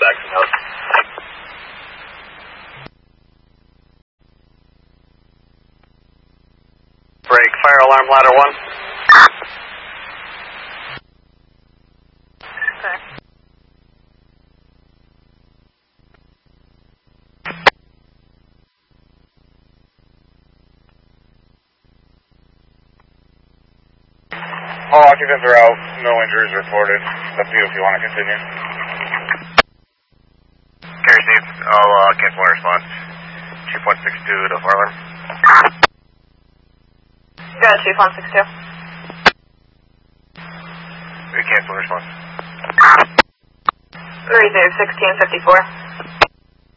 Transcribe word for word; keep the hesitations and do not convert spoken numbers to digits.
back to note. Break, fire alarm ladder one. Okay. All occupants are out, no injuries reported. It's up to you if you want to continue. Carry safe, I'll uh, cancel my response. two point six two to fire alarm. Go ahead, Chief one six two. We cancel response. Reserve sixteen fifty-four.